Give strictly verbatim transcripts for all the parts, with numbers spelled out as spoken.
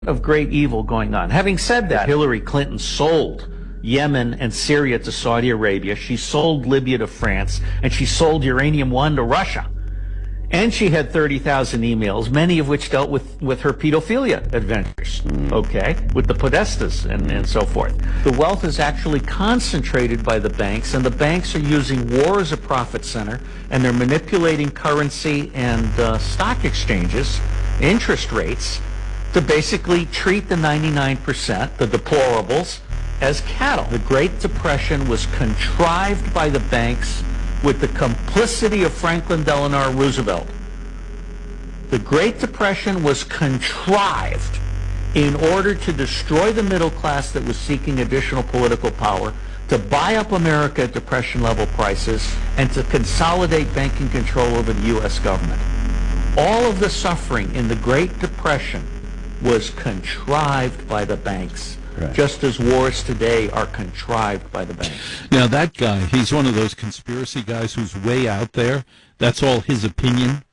of great evil going on. Having said that, Hillary Clinton sold Yemen and Syria to Saudi Arabia. She sold Libya to France, and she sold Uranium One to Russia. And she had thirty thousand emails, many of which dealt with, with her pedophilia adventures, okay, with the Podestas and, and so forth. The wealth is actually concentrated by the banks, and the banks are using war as a profit center, and they're manipulating currency and uh, stock exchanges, interest rates, to basically treat the ninety-nine percent, the deplorables, as cattle. The Great Depression was contrived by the banks with the complicity of Franklin Delano Roosevelt. The Great Depression was contrived in order to destroy the middle class that was seeking additional political power, to buy up America at Depression-level prices, and to consolidate banking control over the U S government. All of the suffering in the Great Depression was contrived by the banks. Right. Just as wars today are contrived by the banks. Now, that guy, he's one of those conspiracy guys who's way out there. That's all his opinion.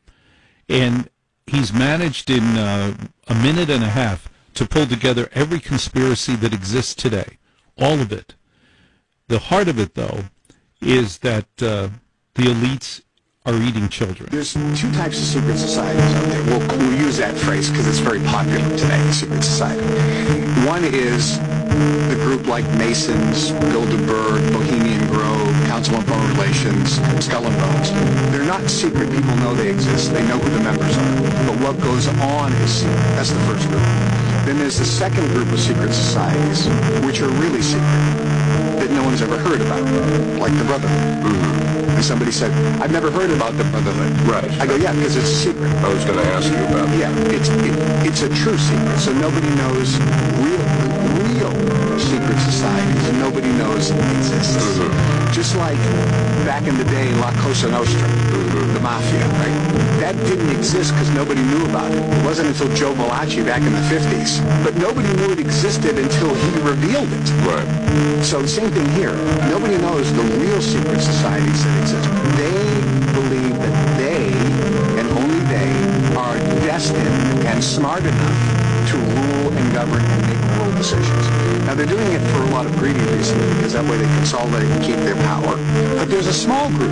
And he's managed in uh, a minute and a half to pull together every conspiracy that exists today. All of it. The heart of it, though, is that uh, the elites are eating children. There's two types of secret societies out there. We'll, we'll use that phrase because it's very popular today, secret society. One is the group like Masons, Bilderberg, Bohemian Grove, Council on Foreign Relations, Skull and Bones. They're not secret. People know they exist. They know who the members are. But what goes on is secret. That's the first group. Then there's the second group of secret societies, which are really secret, that no one's ever heard about, like the Brotherhood. Mm-hmm. And somebody said, I've never heard about the Brotherhood. Right. I go, yeah, because it's a secret. I was going to ask you about it. Yeah, it's, it, it's a true secret, so nobody knows real, real secret societies, and nobody knows it exists. Mm-hmm. Just like back in the day, La Cosa Nostra, mm-hmm. the Mafia, right? That didn't exist because nobody knew about it. It wasn't until Joe Valachi back in the fifties. But nobody knew it existed until he revealed it. Right. So the same thing here. Nobody knows the real secret societies that exist. They believe that they, and only they, are destined and smart enough to rule and govern and make world decisions. Now, they're doing it for a lot of greedy reasons, because that way they consolidate and keep their power. But there's a small group,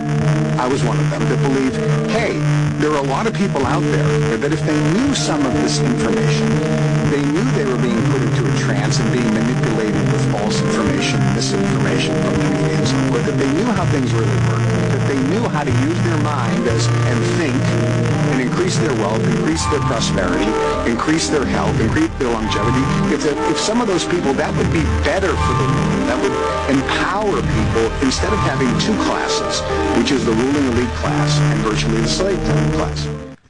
I was one of them, that believe, hey, there are a lot of people out there that if they knew some of this information, they knew they were being put into a trance and being manipulated with false information, misinformation from the media and so forth, that they knew how things really work, that they knew how to use their mind as, and think and increase their wealth, increase their prosperity, increase their health, increase their longevity. If, the, if some of those people, that would be better for the world. That would empower people instead of having two classes, which is the ruling elite class and virtually the slave class.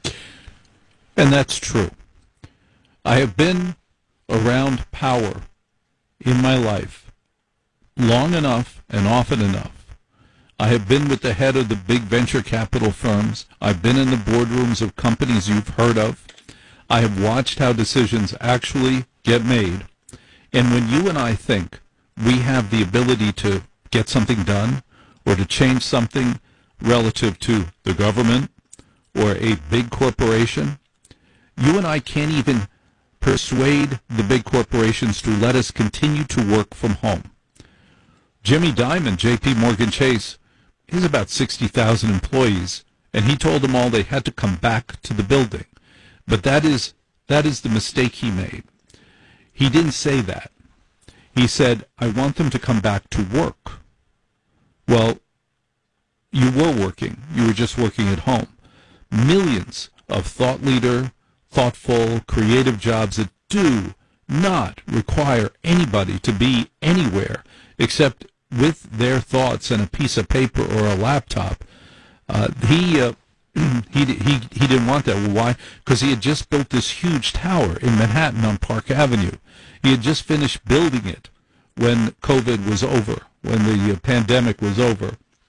And that's true. I have been around power in my life long enough and often enough. I have been with the head of the big venture capital firms. I've been in the boardrooms of companies you've heard of. I have watched how decisions actually get made. And when you and I think we have the ability to get something done or to change something relative to the government or a big corporation, you and I can't even persuade the big corporations to let us continue to work from home. Jimmy Dimon, J P Morgan Chase, he's about sixty thousand employees, and he told them all they had to come back to the building. But that is that is the mistake he made. He didn't say that. He said, I want them to come back to work. Well, you were working. You were just working at home. Millions of thought leader, thoughtful, creative jobs that do not require anybody to be anywhere except with their thoughts and a piece of paper or a laptop. Uh, he, uh, he he he didn't want that. Well, why? Because he had just built this huge tower in Manhattan on Park Avenue. He had just finished building it when COVID was over, when the uh, pandemic was over.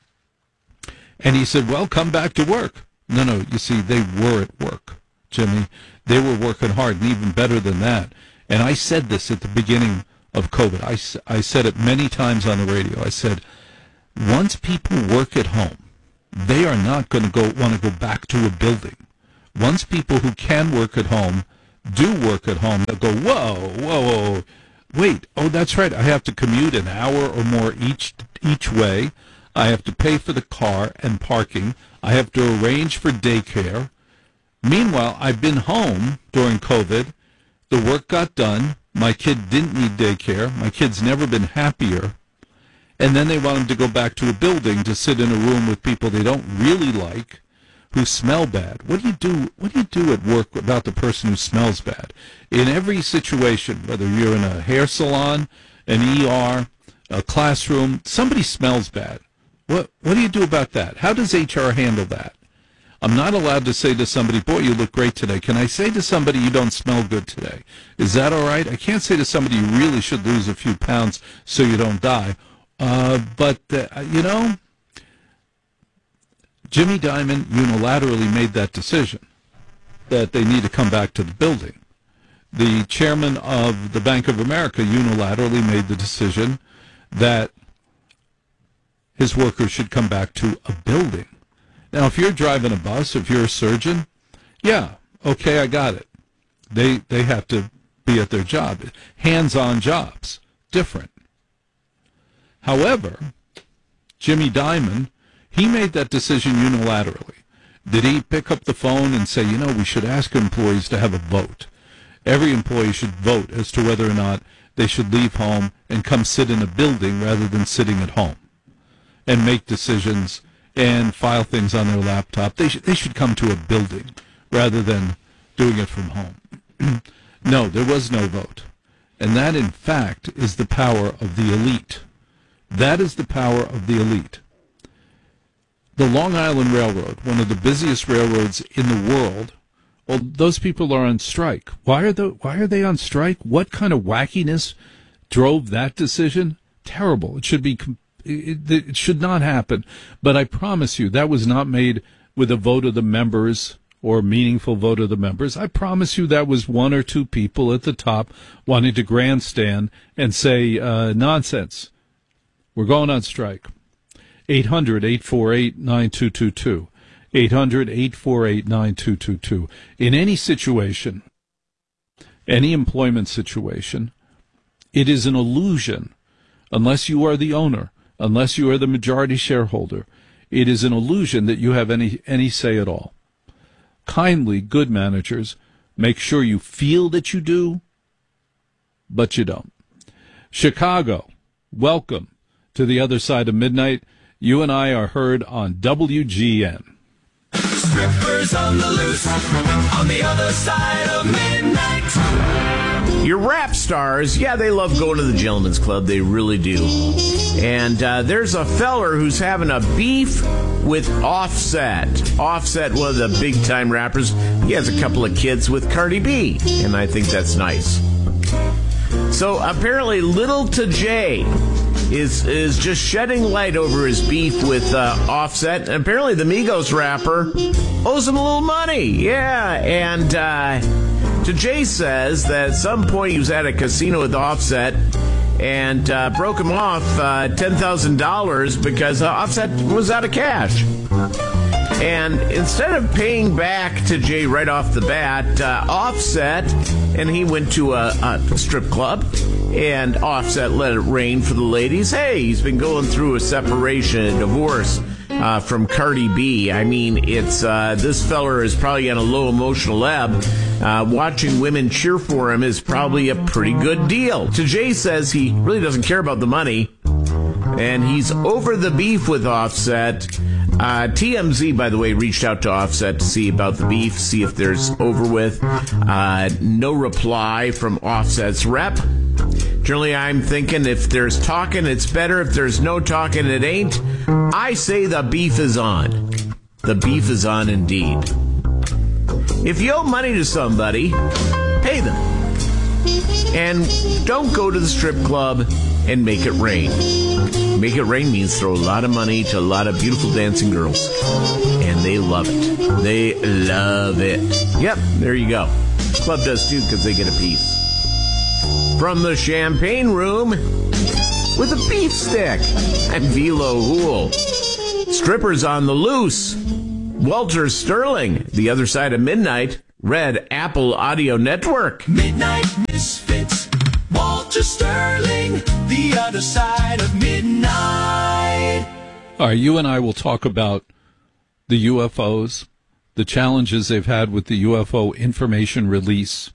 And he said, well, come back to work. No, no, you see, they were at work, Jimmy. They were working hard, and even better than that. And I said this at the beginning of COVID. I, I said it many times on the radio. I said, once people work at home, they are not going to go want to go back to a building. Once people who can work at home, do work at home, they'll go, whoa, whoa, whoa, wait, oh, that's right, I have to commute an hour or more each each way. I have to pay for the car and parking. I have to arrange for daycare. Meanwhile, I've been home during COVID. The work got done. My kid didn't need daycare. My kid's never been happier. And then they want him to go back to a building to sit in a room with people they don't really like, who smell bad. What do you do? What do you do at work about the person who smells bad? In every situation, whether you're in a hair salon, an E R, a classroom, somebody smells bad. What what do you do about that? How does H R handle that? I'm not allowed to say to somebody, boy, you look great today. Can I say to somebody, you don't smell good today? Is that all right? I can't say to somebody, you really should lose a few pounds so you don't die. Uh, but, uh, you know, Jimmy Dimon unilaterally made that decision that they need to come back to the building. The chairman of the Bank of America unilaterally made the decision that his workers should come back to a building. Now, if you're driving a bus, if you're a surgeon, yeah, okay, I got it. They they have to be at their job. Hands-on jobs, different. However, Jimmy Dimon, he made that decision unilaterally. Did he pick up the phone and say, you know, we should ask employees to have a vote? Every employee should vote as to whether or not they should leave home and come sit in a building rather than sitting at home and make decisions and file things on their laptop. They, sh- they should come to a building rather than doing it from home. No, there was no vote. And that, in fact, is the power of the elite. That is the power of the elite. The Long Island Railroad, one of the busiest railroads in the world, well, those people are on strike. Why are the, why are they on strike? What kind of wackiness drove that decision? Terrible. It should be It, it should not happen. But I promise you, that was not made with a vote of the members or a meaningful vote of the members. I promise you that was one or two people at the top wanting to grandstand and say, uh, nonsense. We're going on strike. eight hundred, eight four eight, nine two two two. eight hundred, eight four eight, nine two two two. In any situation, any employment situation, it is an illusion, unless you are the owner, unless you are the majority shareholder, it is an illusion that you have any, any say at all. Kindly, good managers, make sure you feel that you do, but you don't. Chicago, welcome to the other side of midnight. You and I are heard on W G N. Strippers on the loose, on the other side of midnight. Your rap stars, yeah, they love going to the Gentlemen's Club. They really do. And uh, there's a feller who's having a beef with Offset. Offset, one of the big-time rappers. He has a couple of kids with Cardi B, and I think that's nice. So apparently Little to Jay is is just shedding light over his beef with uh, Offset. And apparently the Migos rapper owes him a little money. Yeah, and uh, to Jay says that at some point he was at a casino with Offset and uh, broke him off uh, ten thousand dollars because uh, Offset was out of cash. And instead of paying back to Jay right off the bat, uh, Offset, and he went to a, a strip club, and Offset let it rain for the ladies. Hey, he's been going through a separation, a divorce uh, from Cardi B. I mean, it's uh, this feller is probably on a low emotional ebb. Uh, watching women cheer for him is probably a pretty good deal. To Jay says he really doesn't care about the money, and he's over the beef with Offset. Uh, T M Z, by the way, reached out to Offset to see about the beef, see if there's over with. Uh, no reply from Offset's rep. Generally, I'm thinking if there's talking, it's better. If there's no talking, it ain't. I say the beef is on. The beef is on indeed. If you owe money to somebody, pay them. And don't go to the strip club and make it rain. Make it rain means throw a lot of money to a lot of beautiful dancing girls. And they love it. They love it. Yep, there you go. Club does too because they get a piece. From the champagne room with a beef stick, I'm Velo Hool. Strippers on the loose. Walter Sterling, the other side of midnight, Red Apple Audio Network. Midnight Misfits. Walter Sterling. The other side of midnight. All right, you and I will talk about the U F Os, the challenges they've had with the U F O information release.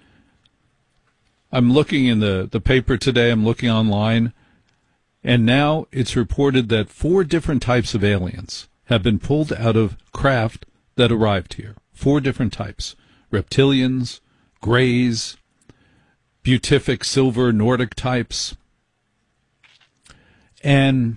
I'm looking in the, the paper today, I'm looking online, and now it's reported that four different types of aliens have been pulled out of craft that arrived here. Four different types. Reptilians, grays, beatific silver Nordic types. And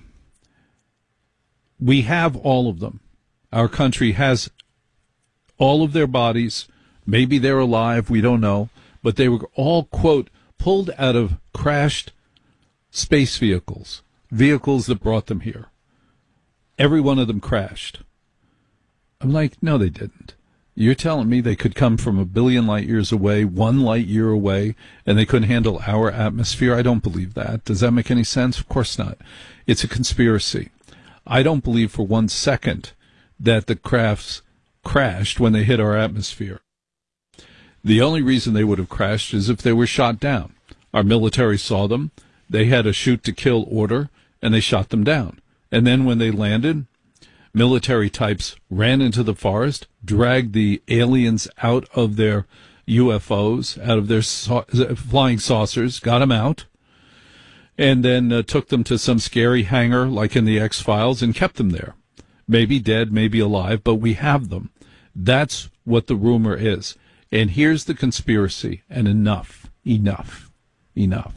we have all of them. Our country has all of their bodies. Maybe they're alive, we don't know. But they were all, quote, pulled out of crashed space vehicles, vehicles that brought them here. Every one of them crashed. I'm like, no, they didn't. You're telling me they could come from a billion light years away, one light year away, and they couldn't handle our atmosphere? I don't believe that. Does that make any sense? Of course not. It's a conspiracy. I don't believe for one second that the crafts crashed when they hit our atmosphere. The only reason they would have crashed is if they were shot down. Our military saw them. They had a shoot-to-kill order, and they shot them down. And then when they landed, military types ran into the forest, dragged the aliens out of their U F Os, out of their sa- flying saucers, got them out, and then uh, took them to some scary hangar like in the X-Files and kept them there. Maybe dead, maybe alive, but we have them. That's what the rumor is. And here's the conspiracy, and enough, enough, enough.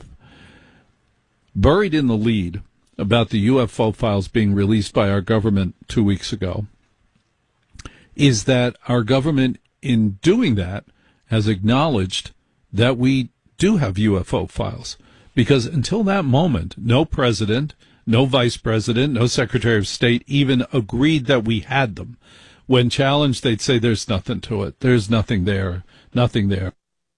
Buried in the lead about the U F O files being released by our government two weeks ago is that our government, in doing that, has acknowledged that we do have U F O files. Because until that moment, no president, no vice president, no secretary of state even agreed that we had them. When challenged, they'd say there's nothing to it. There's nothing there. Nothing there.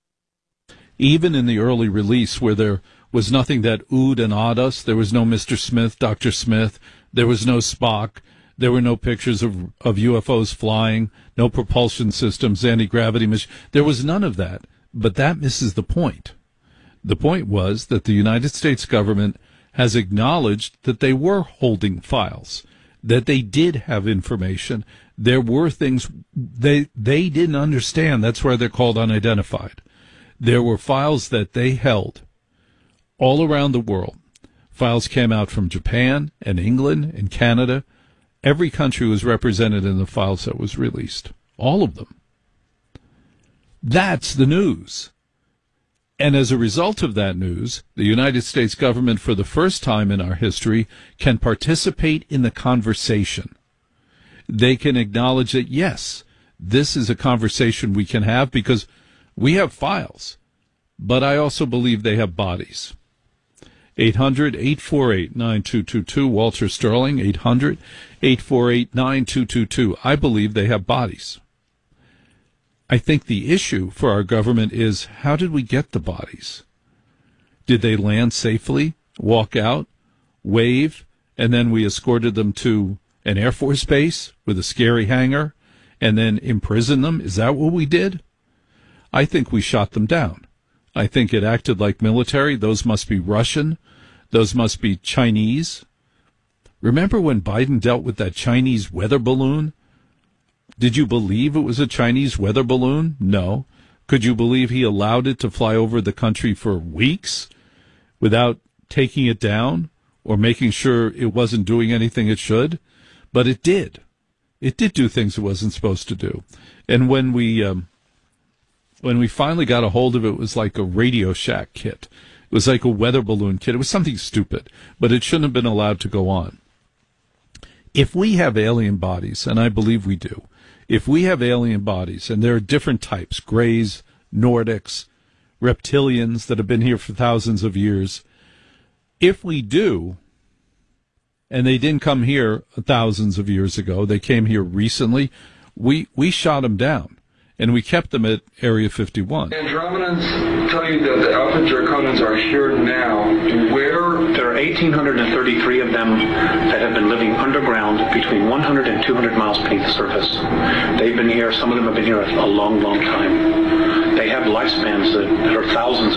Even in the early release where there was nothing that oohed and awed us, there was no Mister Smith, Doctor Smith, there was no Spock, there were no pictures of, of U F Os flying, no propulsion systems, anti-gravity machines. There was none of that. But that misses the point. The point was that the United States government has acknowledged that they were holding files, that they did have information. There were things they they didn't understand. That's why they're called unidentified. There were files that they held all around the world. Files came out from Japan and England and Canada. Every country was represented in the files that was released. All of them. That's the news. And as a result of that news, the United States government, for the first time in our history, can participate in the conversation. They can acknowledge that, yes, this is a conversation we can have because we have files, but I also believe they have bodies. eight hundred, eight four eight, nine two two two, Walter Sterling, eight hundred, eight four eight, nine two two two. I believe they have bodies. I think the issue for our government is, how did we get the bodies? Did they land safely, walk out, wave, and then we escorted them to an Air Force base with a scary hangar, and then imprison them? Is that what we did? I think we shot them down. I think it acted like military. Those must be Russian. Those must be Chinese. Remember when Biden dealt with that Chinese weather balloon? Did you believe it was a Chinese weather balloon? No. Could you believe he allowed it to fly over the country for weeks without taking it down or making sure it wasn't doing anything it should? But it did. It did do things it wasn't supposed to do. And when we um, when we finally got a hold of it, it was like a Radio Shack kit. It was like a weather balloon kit. It was something stupid, but it shouldn't have been allowed to go on. If we have alien bodies, and I believe we do, if we have alien bodies, and there are different types, Greys, Nordics, reptilians that have been here for thousands of years, if we do, and they didn't come here thousands of years ago, they came here recently, we, we shot them down. and we kept them at Area fifty-one. Andromedans tell you that the Alpha Draconans are here now. Where? There are one thousand eight hundred thirty-three of them that have been living underground between one hundred and two hundred miles beneath the surface. They've been here, some of them have been here a long, long time. They have lifespans that, that are thousands